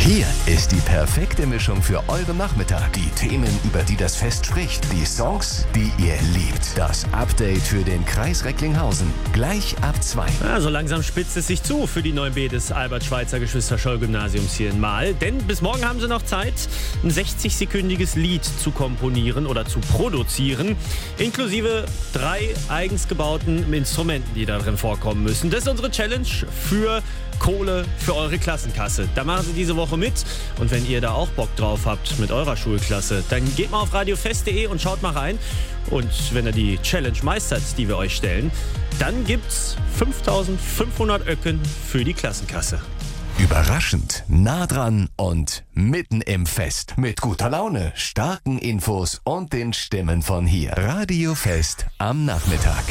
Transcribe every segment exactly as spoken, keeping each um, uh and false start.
Hier ist die perfekte Mischung für euren Nachmittag. Die Themen, über die das Fest spricht. Die Songs, die ihr liebt. Das Update für den Kreis Recklinghausen. Gleich ab zwei. Ja, so langsam spitzt es sich zu für die neun B des Albert-Schweitzer-Geschwister-Scholl-Gymnasiums hier in Mahl. Denn bis morgen haben sie noch Zeit, ein sechzig-sekündiges Lied zu komponieren oder zu produzieren. Inklusive drei eigens gebauten Instrumenten, die da drin vorkommen müssen. Das ist unsere Challenge für Kohle für eure Klassenkasse. Da machen sie diese Woche mit. Und wenn ihr da auch Bock drauf habt mit eurer Schulklasse, dann geht mal auf radiofest punkt de und schaut mal rein. Und wenn ihr die Challenge meistert, die wir euch stellen, dann gibt's fünftausendfünfhundert Öcken für die Klassenkasse. Überraschend, nah dran und mitten im Fest. Mit guter Laune, starken Infos und den Stimmen von hier. Radiofest am Nachmittag.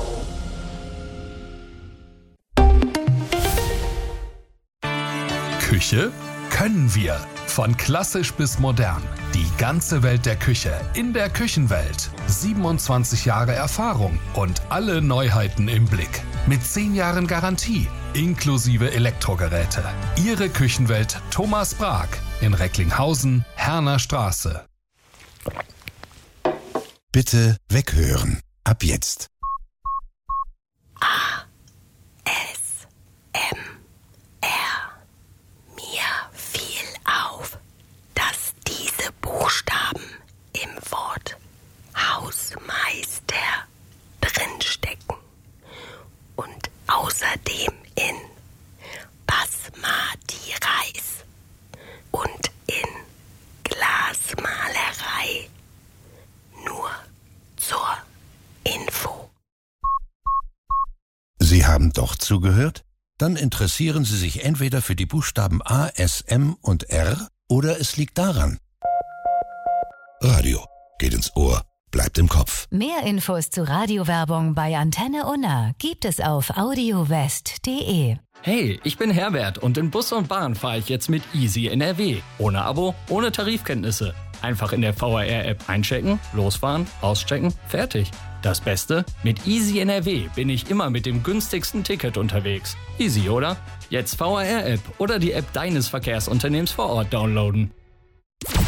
Küche können wir. Von klassisch bis modern. Die ganze Welt der Küche in der Küchenwelt. siebenundzwanzig Jahre Erfahrung und alle Neuheiten im Blick. Mit zehn Jahren Garantie, inklusive Elektrogeräte. Ihre Küchenwelt Thomas Brag in Recklinghausen, Herner Straße. Bitte weghören. Ab jetzt. A, S, M, R. Mir fiel auf, dass diese Buchstaben im Wort Hausmeister drinstecken und außerdem in Basmati Reis und in Glasmalerei. Nur zur Info. Sie haben doch zugehört? Dann interessieren Sie sich entweder für die Buchstaben A, S, M und R oder es liegt daran. Radio geht ins Ohr, bleibt im Kopf. Mehr Infos zu Radiowerbung bei Antenne Unna gibt es auf audiowest punkt de. Hey, ich bin Herbert und in Bus und Bahn fahre ich jetzt mit Easy N R W. Ohne Abo, ohne Tarifkenntnisse. Einfach in der V R R-App einchecken, losfahren, auschecken, fertig. Das Beste? Mit Easy N R W bin ich immer mit dem günstigsten Ticket unterwegs. Easy, oder? Jetzt V R R-App oder die App deines Verkehrsunternehmens vor Ort downloaden.